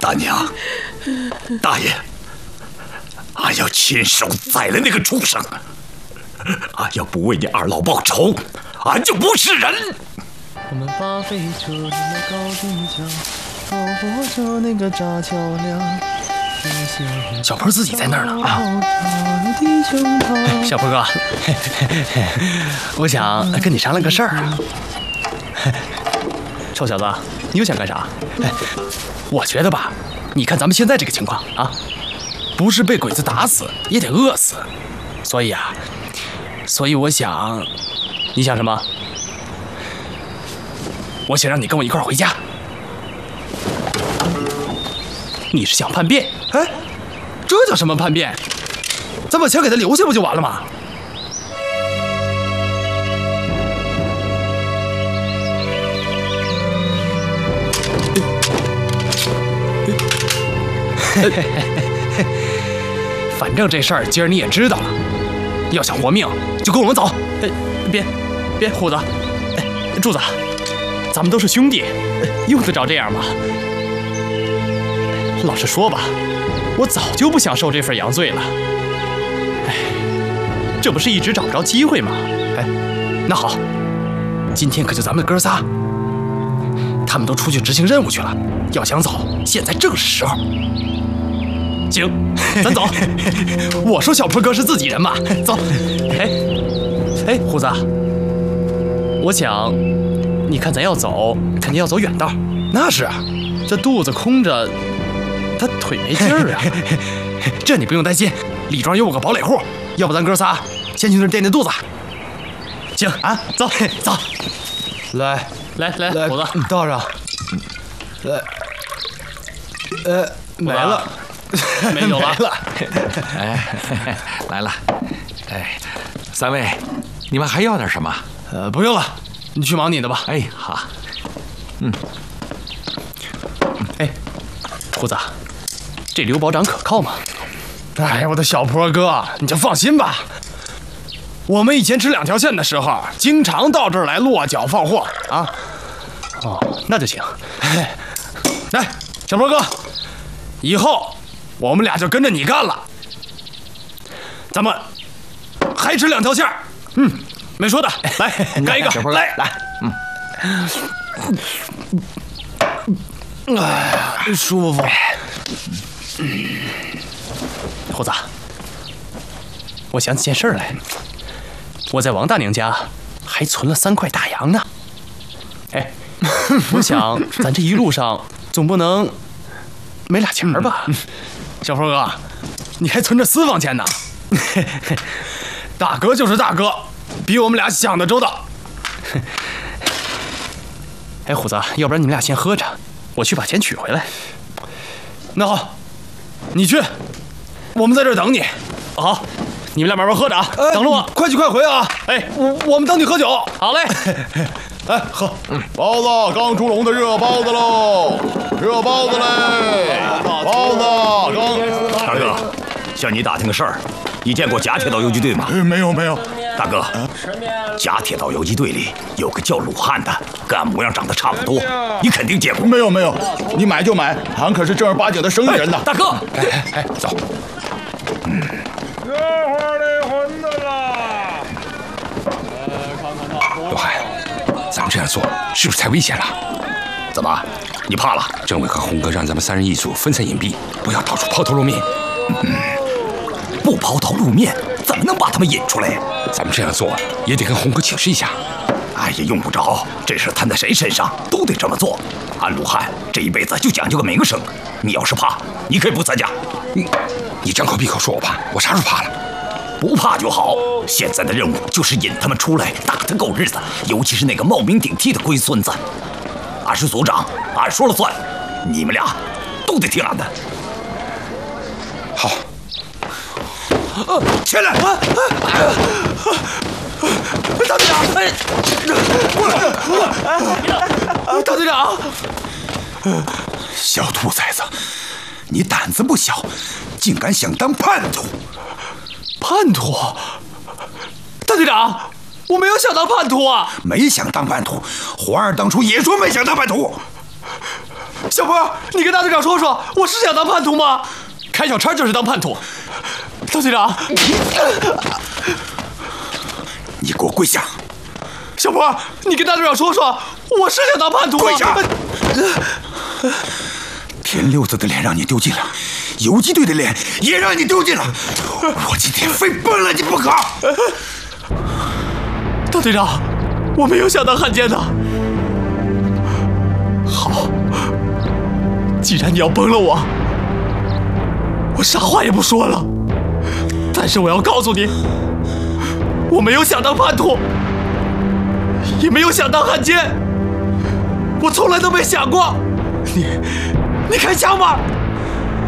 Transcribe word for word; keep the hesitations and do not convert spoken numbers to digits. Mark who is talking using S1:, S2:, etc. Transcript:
S1: 大娘，大爷，俺要亲手宰了那个畜生！俺要不为你二老报仇，俺就不是人。
S2: 我们把飞车那么高地角，走过着那个炸桥梁。
S3: 小坡自己在那儿呢啊！小坡哥，我想跟你商量个事儿。臭小子，你又想干啥？我觉得吧，你看咱们现在这个情况啊，不是被鬼子打死，也得饿死。所以啊，所以我想，你想什么？我想让你跟我一块儿回家。你是想叛变？哎，这叫什么叛变？咱把枪给他留下不就完了吗？反正这事儿今儿你也知道了，要想活命就跟我们走。哎，别别，虎子，哎，柱子，咱们都是兄弟，用得着这样吗？老实说吧，我早就不想受这份洋罪了。哎，这不是一直找不着机会吗？哎，那好，今天可就咱们哥仨，他们都出去执行任务去了，要想走，现在正是时候。行，咱走。我说小坡哥是自己人嘛，走。哎，哎，虎子，我想，你看咱要走，肯定要走远道。那是啊，这肚子空着。他腿没劲儿啊，这你不用担心，李庄有我个堡垒户，要不咱哥仨先去那儿垫垫肚子。行啊，走走，
S4: 来
S3: 来来，
S4: 来，
S3: 虎子
S4: 倒上，来，呃，没了，
S3: 没有了，
S4: 了，
S5: 哎，来了，哎，三位，你们还要点什么？
S3: 呃，不用了，你去忙你的吧。
S5: 哎，好，嗯，
S3: 哎，虎子。这刘保长可靠吗？哎呀，我的小坡哥，你就放心吧。我们以前吃两条线的时候，经常到这儿来落脚放货啊。哦，那就行。来，小坡哥，以后我们俩就跟着你干了。咱们还吃两条线。嗯，没说的。来，干一个。
S5: 小坡哥，
S3: 来
S5: 来，
S3: 嗯。哎呀，舒服。虎子，我想起件事来，我在王大娘家还存了三块大洋呢。哎，我想咱这一路上总不能没俩钱吧？小坡哥，你还存着私房钱呢。大哥就是大哥，比我们俩想的周到。哎，虎子，要不然你们俩先喝着，我去把钱取回来。那好。你去，我们在这儿等你。好，你们俩慢慢喝着啊，等着我。
S4: 快去快回啊！
S3: 哎，我我们等你喝酒。好嘞，
S4: 来喝。包子，刚出笼的热包子喽，热包子嘞，包子刚。
S1: 大哥，向你打听个事儿，你见过甲铁道游击队吗？
S4: 没有没有。
S1: 大哥，甲铁道游击队里有个叫鲁汉的，跟俺模样长得差不多，你肯定见过。
S4: 没有没有，你买就买，俺可是正儿八经的生意人呐。
S3: 大哥，
S4: 哎哎哎，走。
S6: 嗯。热乎的混的啦！
S5: 罗海，咱们这样做是不是太危险了？
S1: 怎么，你怕了？
S5: 政委和红哥让咱们三人一组，分散隐蔽，不要到处抛头露面。
S1: 嗯，不抛头露面，怎么能把他们引出来？
S5: 咱们这样做也得跟红哥请示一下。
S1: 哎呀，用不着，这事摊在谁身上都得这么做。俺鲁汉这一辈子就讲究个名声，你要是怕，你可以不参加。
S5: 你你张口闭口说我怕，我啥时候怕了？
S1: 不怕就好。现在的任务就是引他们出来，打他够日子，尤其是那个冒名顶替的龟孙子。俺是组长，俺说了算，你们俩都得听俺的。
S5: 好。
S1: 呃，起来！啊啊啊大队长，哎，过来！过来！大队长，小兔崽子，你胆子不小，竟敢想当叛徒！
S3: 叛徒？大队长，我没有想当叛徒啊！
S1: 没想当叛徒，环儿当初也说没想当叛徒。
S3: 小波，你跟大队长说说，我是想当叛徒吗？开小差就是当叛徒。大队长，
S1: 你给我跪下！
S3: 小波，你跟大队长说说，我是想当叛徒吗？
S1: 跪下！田六子的脸让你丢尽了，游击队的脸也让你丢尽了，我今天非崩了你不可！
S3: 大队长，我没有想当汉奸的。好，既然你要崩了我，我啥话也不说了。但是我要告诉你，我没有想当叛徒，也没有想当汉奸，我从来都没想过。你，你开枪吧！